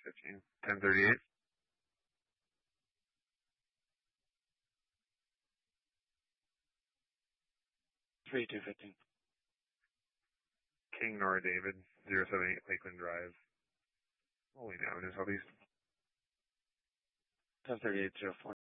6:15. 10:38. Three 215. King Nora David, 078 Lakeland Drive. Rolling Avenue, Southeast. 1038 04.